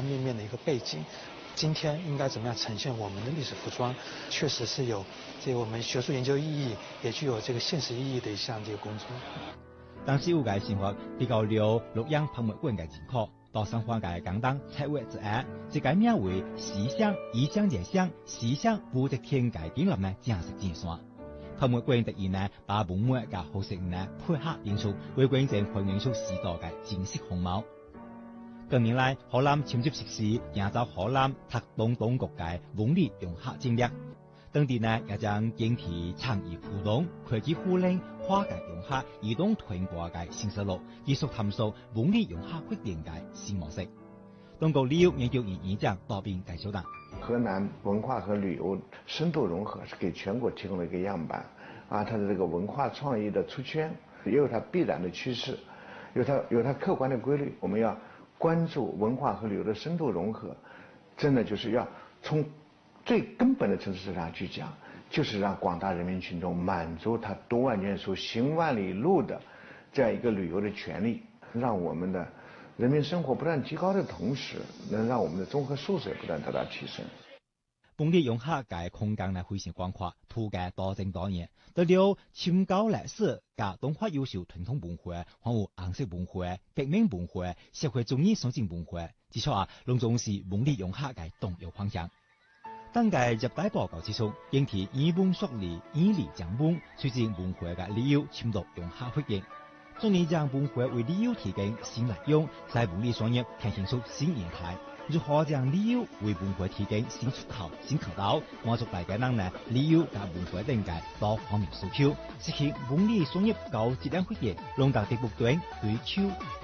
面面的一个背景。今天应该怎么样呈现我们的历史服装，确实是有这个我们学术研究意义，也具有这个现实意义的一项这个工作。 当时有嘅生活比较了洛阳博物馆嘅情况，到生活嘅简单策划之下，这个名为西乡异乡人乡西乡武则天嘅建立呢正式建线。博物馆特意呢把文物嘅好食呢配合演出，为观众还原出时代嘅真实风貌。近年来，河南迁接实施营造河南特东当局嘅文理融合战略，当地呢也将坚持倡议互动、科技互联、化嘅融合、移动传播嘅新思路，继续探索文理融合发展嘅新模式。中国旅游研究院院长道斌介绍道： 河南文化和旅游深度融合是给全国提供了一个样板啊，它的这个文化创意的出圈也有它必然的趋势，有它客观的规律。我们要关注文化和旅游的深度融合，真的就是要从最根本的层次上去讲，就是让广大人民群众满足他读万卷书行万里路的这样一个旅游的权利，让我们的人民生活不断提高的同时，能让我们的综合素质不断得到提升。 本地融合嘅空間呢非常廣闊，圖嘅多整多樣，除了深究歷史嘅東華優秀傳統文化，還有顏色文化、革命文化、社會主義實踐文化，至少攏總是本地融合嘅重要方向。當嘅入大報告指出，應提以文塑理、以理講文，促進文化嘅旅遊深度融合發展。總而將文化為旅遊提供新內容，在文旅產業呈現出新形態。如何將旅遊為文化提供新出口、新渠道，滿足大家人呢旅遊及文化等嘅多方面訴求，實現文旅產業高質量發展，讓大地不斷追求。